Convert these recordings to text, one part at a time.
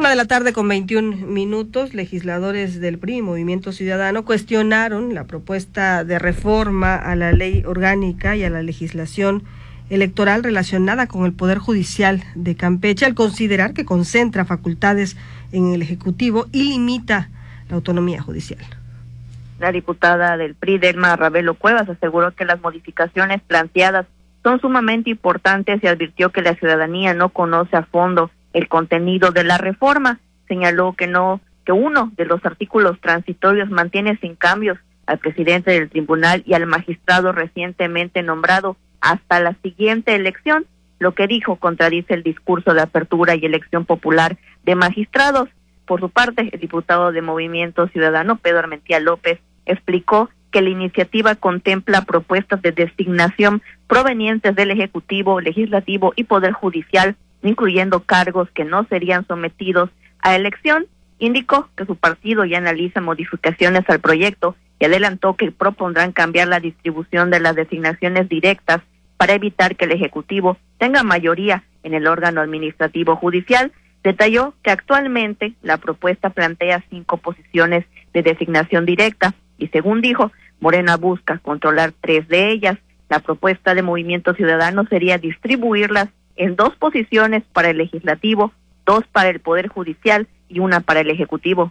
1:21 p.m. Legisladores del PRI, Movimiento Ciudadano, cuestionaron la propuesta de reforma a la ley orgánica y a la legislación electoral relacionada con el Poder Judicial de Campeche, al considerar que concentra facultades en el Ejecutivo y limita la autonomía judicial. La diputada del PRI, Delma Ravelo Cuevas, aseguró que las modificaciones planteadas son sumamente importantes y advirtió que la ciudadanía no conoce a fondo el contenido de la reforma. Señaló que uno de los artículos transitorios mantiene sin cambios al presidente del tribunal y al magistrado recientemente nombrado hasta la siguiente elección, lo que dijo contradice el discurso de apertura y elección popular de magistrados. Por su parte, el diputado de Movimiento Ciudadano, Pedro Armentía López, explicó que la iniciativa contempla propuestas de designación provenientes del Ejecutivo, Legislativo y Poder Judicial, incluyendo cargos que no serían sometidos a elección. Indicó que su partido ya analiza modificaciones al proyecto y adelantó que propondrán cambiar la distribución de las designaciones directas para evitar que el Ejecutivo tenga mayoría en el órgano administrativo judicial. Detalló que actualmente la propuesta plantea 5 posiciones de designación directa y, según dijo, Morena busca controlar 3 de ellas. La propuesta de Movimiento Ciudadano sería distribuirlas en 2 posiciones para el Legislativo, 2 para el Poder Judicial y 1 para el Ejecutivo.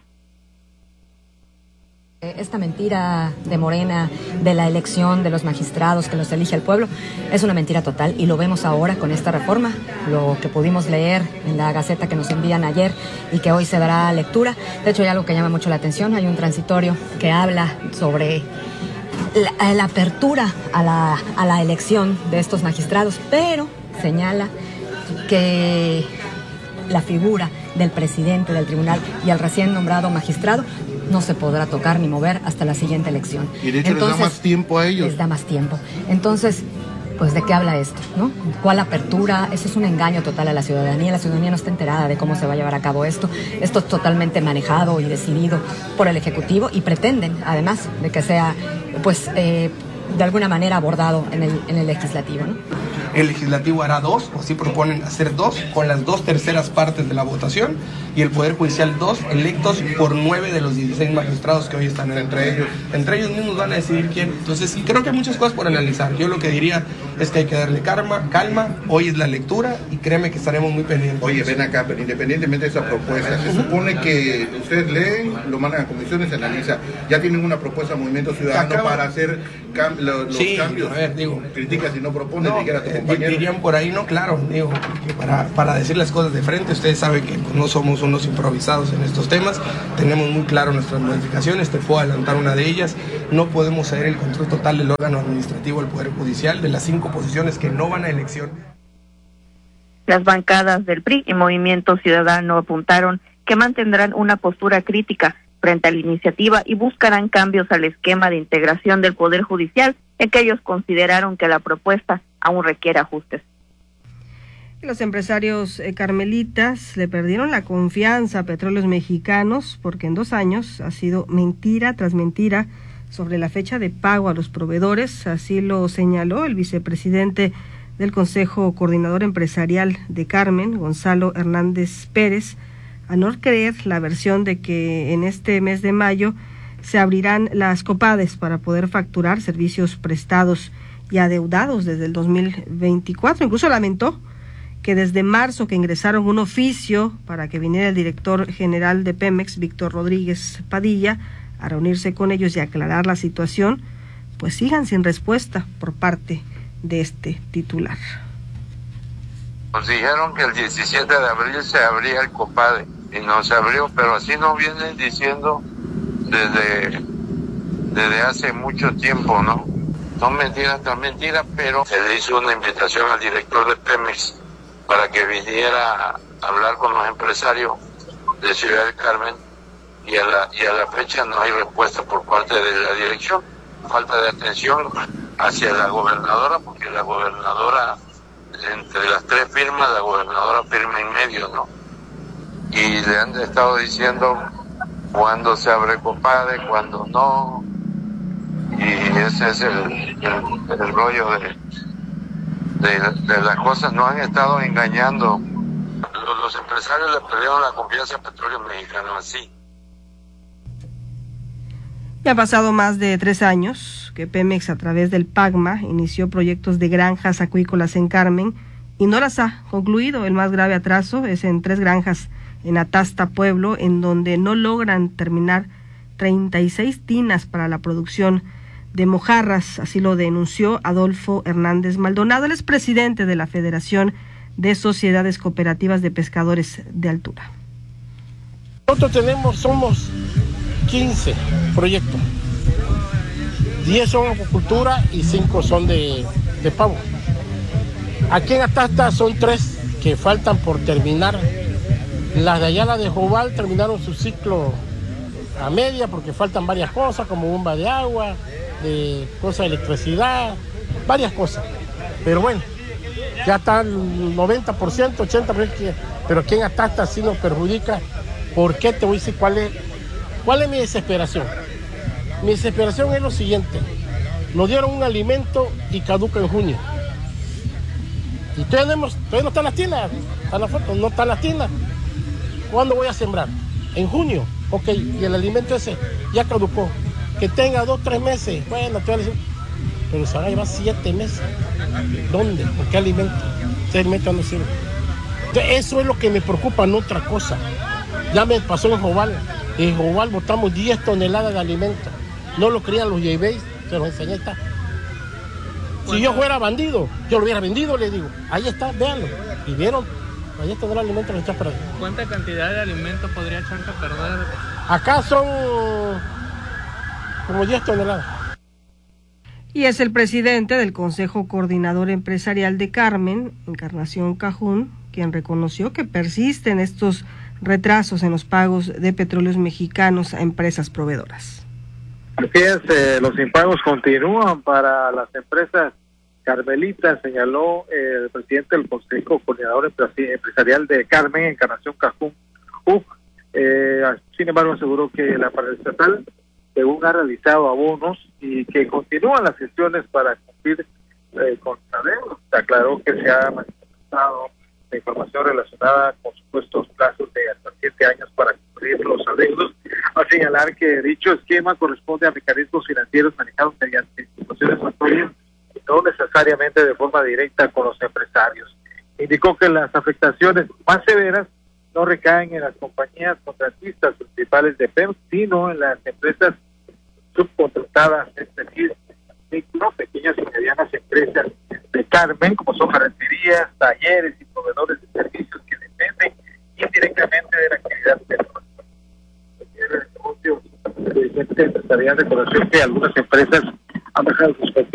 Esta mentira de Morena, de la elección de los magistrados que los elige el pueblo, es una mentira total y lo vemos ahora con esta reforma, lo que pudimos leer en la Gaceta que nos envían ayer y que hoy se dará lectura. De hecho, hay algo que llama mucho la atención, hay un transitorio que habla sobre la apertura a la elección de estos magistrados, pero señala que la figura del presidente del tribunal y el recién nombrado magistrado no se podrá tocar ni mover hasta la siguiente elección. Y de hecho les da más tiempo a ellos. Les da más tiempo. Entonces, pues, ¿de qué habla esto, no? ¿Cuál apertura? Eso es un engaño total a la ciudadanía. La ciudadanía no está enterada de cómo se va a llevar a cabo esto. Esto es totalmente manejado y decidido por el Ejecutivo y pretenden, además, de que sea, pues, de alguna manera abordado en el Legislativo, ¿no? El Legislativo hará 2, o así proponen hacer 2, con las 2/3 partes de la votación, y el Poder Judicial 2, electos por 9 de los 16 magistrados que hoy están entre ellos. Entre ellos mismos van a decidir quién. Entonces, creo que hay muchas cosas por analizar. Yo lo que diría es que hay que darle calma. Hoy es la lectura y créeme que estaremos muy pendientes. Oye, ven acá, pero independientemente de esa propuesta, se supone que ustedes leen, lo mandan a comisiones, se analiza. Ya tienen una propuesta de Movimiento Ciudadano para hacer los cambios. A ver, digo, criticas y no propones, dijera tu compañero. Dirían por ahí, no, claro, digo, que para decir las cosas de frente, ustedes saben que no somos unos improvisados en estos temas, tenemos muy claro nuestras modificaciones, te puedo adelantar una de ellas, no podemos ceder el control total del órgano administrativo al Poder Judicial, de las 5 posiciones que no van a elección. Las bancadas del PRI y Movimiento Ciudadano apuntaron que mantendrán una postura crítica frente a la iniciativa y buscarán cambios al esquema de integración del Poder Judicial, en que ellos consideraron que la propuesta aún requiere ajustes. Los empresarios carmelitas le perdieron la confianza a Petróleos Mexicanos porque en 2 años ha sido mentira tras mentira sobre la fecha de pago a los proveedores. Así lo señaló el vicepresidente del Consejo Coordinador Empresarial de Carmen, Gonzalo Hernández Pérez, a no creer la versión de que en este mes de mayo se abrirán las COPADES para poder facturar servicios prestados y adeudados desde el 2024. Incluso lamentó que desde marzo, que ingresaron un oficio para que viniera el director general de Pemex, Víctor Rodríguez Padilla, a reunirse con ellos y aclarar la situación, pues sigan sin respuesta por parte de este titular. Nos dijeron que el 17 de abril se abría el COPADE y no se abrió, pero así nos vienen diciendo desde hace mucho tiempo, ¿no? Son mentiras tras mentiras, pero se le hizo una invitación al director de Pemex para que viniera a hablar con los empresarios de Ciudad del Carmen y a la fecha no hay respuesta por parte de la dirección. Falta de atención hacia la gobernadora, porque la gobernadora, entre las 3 firmas, la gobernadora firma en medio, ¿no? Y le han estado diciendo cuándo se abre COPADE, cuándo no, y ese es el rollo de las cosas. Nos han estado engañando. los empresarios le perdieron la confianza a Petróleos Mexicanos, así. Ya ha pasado más de 3 años que Pemex, a través del PAGMA, inició proyectos de granjas acuícolas en Carmen y no las ha concluido. El más grave atraso es en 3 granjas en Atasta, Pueblo, en donde no logran terminar 36 tinas para la producción de mojarras. Así lo denunció Adolfo Hernández Maldonado, el expresidente de la Federación de Sociedades Cooperativas de Pescadores de Altura. Nosotros somos 15 proyectos, 10 son acuicultura y 5 son de pavo. Aquí en Atasta son 3 que faltan por terminar. Las de allá, las de Jobal, terminaron su ciclo a media porque faltan varias cosas como bomba de agua, de cosas de electricidad, varias cosas. Pero bueno, ya está el 90%, 80%, pero aquí en Atasta sí nos perjudica. ¿Por qué? Te voy a decir cuál es mi desesperación. Mi desesperación es lo siguiente: nos dieron un alimento y caduca en junio. Y todavía no están las tiendas, a la foto, no están las tiendas. ¿Cuándo voy a sembrar? En junio. Ok, y el alimento ese ya caducó. Que tenga 2, 3 meses, bueno, pero se van a llevar 7 meses. ¿Dónde? ¿Por qué alimento? Ese alimento no sirve. Entonces, eso es lo que me preocupa, no otra cosa. Ya me pasó en Jobal. En Jobal botamos 10 toneladas de alimento. No lo creían los J-Bays, se los enseñé, está. Si yo fuera bandido, yo lo hubiera vendido, le digo. Ahí está, véanlo. Y vieron, ahí está el alimento que está perdiendo. ¿Cuánta cantidad de alimento podría echarse a perder? Acá son como 10 toneladas. Y es el presidente del Consejo Coordinador Empresarial de Carmen, Encarnación Cajún, quien reconoció que persisten estos retrasos en los pagos de Petróleos Mexicanos a empresas proveedoras. Así es, los impagos continúan para las empresas carmelitas, señaló el presidente del Consejo Coordinador Empresarial de Carmen, Encarnación Cajún. Sin embargo, aseguró que la paraestatal, según ha realizado abonos y que continúan las gestiones para cumplir con la deuda. Aclaró que se ha manifestado la información relacionada con supuestos plazos de hasta 7 años para cumplir los adeudos, a señalar que dicho esquema corresponde a mecanismos financieros manejados mediante instituciones bancarias y no necesariamente de forma directa con los empresarios. Indicó que las afectaciones más severas no recaen en las compañías contratistas principales de Pemex, sino en las empresas subcontratadas, es decir, micro, pequeñas y medianas empresas de Carmen, como son ferreterías, talleres y proveedores de servicios que dependen indirectamente de la actividad petrolera. El negocio empresarial reconoció que algunas empresas han bajado sus